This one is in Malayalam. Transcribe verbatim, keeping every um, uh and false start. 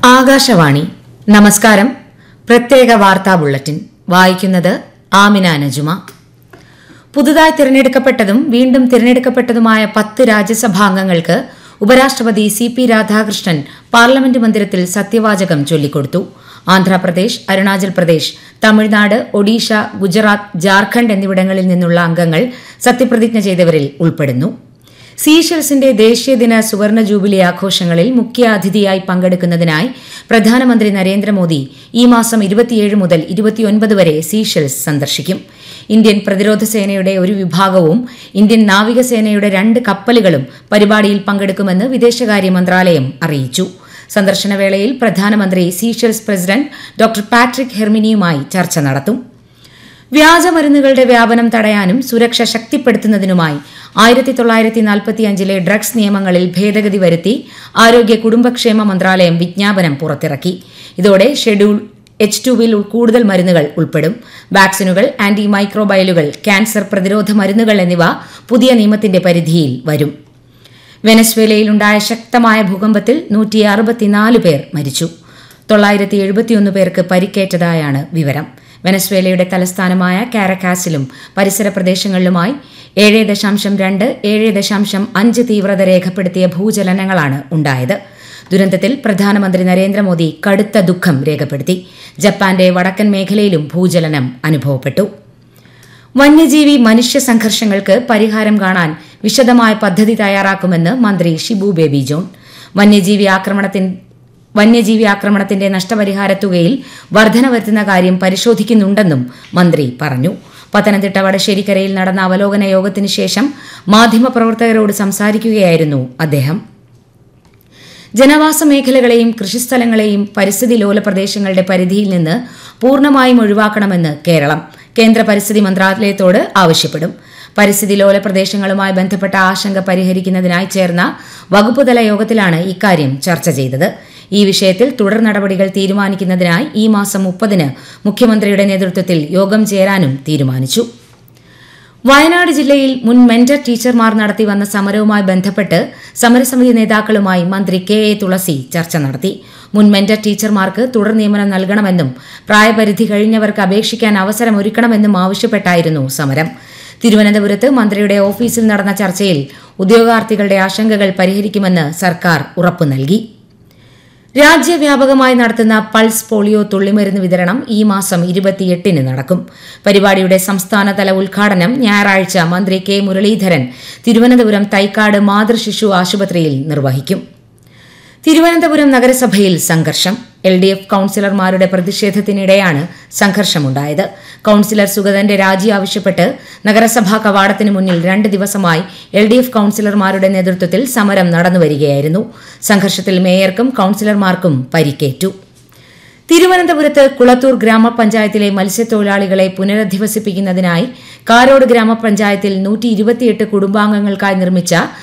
ആകാശവാണി നമസ്കാരം. പ്രത്യേക വാർത്താ ബുള്ളറ്റിൻ വായിക്കുന്നത് ആമിന നജുമ. പുതുതായി തിരഞ്ഞെടുക്കപ്പെട്ടതും വീണ്ടും തിരഞ്ഞെടുക്കപ്പെട്ടതുമായ പത്ത് രാജ്യസഭാംഗങ്ങൾക്ക് ഉപരാഷ്ട്രപതി സി പി രാധാകൃഷ്ണൻ പാർലമെന്റ് മന്ദിരത്തിൽ സത്യവാചകം ചൊല്ലിക്കൊടുത്തു. ആന്ധ്രാപ്രദേശ്, അരുണാചൽ പ്രദേശ്, തമിഴ്നാട്, ഒഡീഷ, ഗുജറാത്ത്, ജാർഖണ്ഡ് എന്നിവിടങ്ങളിൽ നിന്നുള്ള അംഗങ്ങൾ സത്യപ്രതിജ്ഞ ചെയ്തവരിൽ ഉൾപ്പെടുന്നു. സീഷെൽസിന്റെ ദേശീയദിന സുവർണ ജൂബിലി ആഘോഷങ്ങളിൽ മുഖ്യാതിഥിയായി പങ്കെടുക്കുന്നതിനായി പ്രധാനമന്ത്രി നരേന്ദ്രമോദി ഈ മാസം ഇരുപത്തിയേഴ് മുതൽ ഇരുപത്തിയൊൻപത് വരെ സീഷെൽസ് സന്ദർശിക്കും. ഇന്ത്യൻ പ്രതിരോധ സേനയുടെ ഒരു വിഭാഗവും ഇന്ത്യൻ നാവികസേനയുടെ രണ്ട് കപ്പലുകളും പരിപാടിയിൽ പങ്കെടുക്കുമെന്ന് വിദേശകാര്യ മന്ത്രാലയം അറിയിച്ചു. സന്ദർശനവേളയിൽ പ്രധാനമന്ത്രി സീഷെൽസ് പ്രസിഡന്റ് ഡോക്ടർ പാട്രിക് ഹെർമിനിയുമായി ചർച്ച നടത്തും. വ്യാജമരുന്നുകളുടെ വ്യാപനം തടയാനും സുരക്ഷ ശക്തിപ്പെടുത്തുന്നതിനുമായി ആയിരത്തി തൊള്ളായിരത്തി നാൽപ്പത്തിയഞ്ചിലെ ഡ്രഗ്സ് നിയമങ്ങളിൽ ഭേദഗതി വരുത്തി ആരോഗ്യ കുടുംബക്ഷേമ മന്ത്രാലയം വിജ്ഞാപനം പുറത്തിറക്കി. ഇതോടെ ഷെഡ്യൂൾ എച്ച് ടുവിൽ കൂടുതൽ മരുന്നുകൾ ഉൾപ്പെടും. വാക്സിനുകൾ, ആന്റി മൈക്രോബയലുകൾ, ക്യാൻസർ പ്രതിരോധ മരുന്നുകൾ എന്നിവ പുതിയ നിയമത്തിന്റെ പരിധിയിൽ വരും. വെനസ്വേലയിലുണ്ടായ ശക്തമായ ഭൂകമ്പത്തിൽ നൂറ്റി അറുപത്തിനാല് പേർ മരിച്ചു. തൊള്ളായിരത്തി എഴുപത്തിയൊന്ന് പേർക്ക് പരിക്കേറ്റതായാണ് വിവരം. വെനസ്വേലയുടെ തലസ്ഥാനമായ കാരക്കാസിലും പരിസര പ്രദേശങ്ങളിലുമായി ഏഴ് ദശാംശം രണ്ട് ഏഴ് ദശാംശം അഞ്ച് തീവ്രത രേഖപ്പെടുത്തിയ ഭൂചലനങ്ങളാണ് ഉണ്ടായത്. ദുരന്തത്തിൽ പ്രധാനമന്ത്രി നരേന്ദ്രമോദി കടുത്ത ദുഃഖം രേഖപ്പെടുത്തി. ജപ്പാന്റെ വടക്കൻ മേഖലയിലും ഭൂചലനം അനുഭവപ്പെട്ടു. വന്യജീവി മനുഷ്യ സംഘർഷങ്ങൾക്ക് പരിഹാരം കാണാൻ വിശദമായ പദ്ധതി തയ്യാറാക്കുമെന്ന് മന്ത്രി ഷിബു ബേബി ജോൺ. വന്യജീവി ആക്രമണത്തിന് വന്യജീവി ആക്രമണത്തിന്റെ നഷ്ടപരിഹാര തുകയിൽ വർധന വരുത്തുന്ന കാര്യം പരിശോധിക്കുന്നുണ്ടെന്നും മന്ത്രി പറഞ്ഞു. പത്തനംതിട്ട വടശ്ശേരിക്കരയിൽ നടന്ന അവലോകന യോഗത്തിന് ശേഷം മാധ്യമപ്രവർത്തകരോട് സംസാരിക്കുകയായിരുന്നു അദ്ദേഹം. ജനവാസ മേഖലകളെയും കൃഷിസ്ഥലങ്ങളെയും പരിസ്ഥിതി ലോല പ്രദേശങ്ങളുടെ പരിധിയിൽ നിന്ന് പൂർണ്ണമായും ഒഴിവാക്കണമെന്ന് കേരളം കേന്ദ്ര പരിസ്ഥിതി മന്ത്രാലയത്തോട് ആവശ്യപ്പെടും. പരിസ്ഥിതി ലോല പ്രദേശങ്ങളുമായി ബന്ധപ്പെട്ട ആശങ്ക പരിഹരിക്കുന്നതിനായി ചേർന്ന വകുപ്പുതല യോഗത്തിലാണ് ഇക്കാര്യം ചർച്ച ചെയ്തത്. ഈ വിഷയത്തിൽ തുടർ നടപടികൾ തീരുമാനിക്കുന്നതിനായി ഈ മാസം മുപ്പതിന് മുഖ്യമന്ത്രിയുടെ നേതൃത്വത്തിൽ യോഗം ചേരാനും തീരുമാനിച്ചു. വയനാട് ജില്ലയിൽ മുൻ മെന്റർ ടീച്ചർമാർ നടത്തി വന്ന സമരവുമായി ബന്ധപ്പെട്ട് സമരസമിതി നേതാക്കളുമായി മന്ത്രി കെ എ തുളസി ചർച്ച നടത്തി. മുൻ മെന്റർ ടീച്ചർമാർക്ക് തുടർ നിയമനം നൽകണമെന്നും പ്രായപരിധി കഴിഞ്ഞവർക്ക് അപേക്ഷിക്കാൻ അവസരമൊരുക്കണമെന്നും ആവശ്യപ്പെട്ടായിരുന്നു സമരം. തിരുവനന്തപുരത്ത് മന്ത്രിയുടെ ഓഫീസിൽ നടന്ന ചർച്ചയിൽ ഉദ്യോഗാർത്ഥികളുടെ ആശങ്കകൾ പരിഹരിക്കുമെന്ന് സർക്കാർ ഉറപ്പു നൽകി. രാജ്യവ്യാപകമായി നടത്തുന്ന പൾസ് പോളിയോ തുള്ളിമരുന്ന് വിതരണം ഈ മാസം ഇരുപത്തിയെട്ടിന് നടക്കും. പരിപാടിയുടെ സംസ്ഥാനതല ഉദ്ഘാടനം ഞായറാഴ്ച മന്ത്രി കെ മുരളീധരൻ തിരുവനന്തപുരം തൈക്കാട് മാതൃശിശു ആശുപത്രിയിൽ നിർവഹിക്കും. തിരുവനന്തപുരം നഗരസഭയിൽ സംഘർഷം. L D F കൌൺസിലർമാരുടെ പ്രതിഷേധത്തിനിടെയാണ് സംഘർഷമുണ്ടായത്. കൌൺസിലർ സുഗതന്റെ രാജി ആവശ്യപ്പെട്ട് നഗരസഭാ കവാടത്തിന് മുന്നിൽ രണ്ട് ദിവസമായി എൽ ഡി എഫ് കൌൺസിലർമാരുടെ നേതൃത്വത്തിൽ സമരം നടന്നുവരികയായിരുന്നു. സംഘർഷത്തിൽ മേയർക്കും കൌൺസിലർമാർക്കും പരിക്കേറ്റു. തിരുവനന്തപുരത്ത് കുളത്തൂർ ഗ്രാമപഞ്ചായത്തിലെ മത്സ്യത്തൊഴിലാളികളെ പുനരധിവസിപ്പിക്കുന്നതിനായി കാരോട് ഗ്രാമപഞ്ചായത്തിൽ നൂറ്റി ഇരുപത്തിയെട്ട് കുടുംബാംഗങ്ങൾക്കായി നിർമ്മിച്ച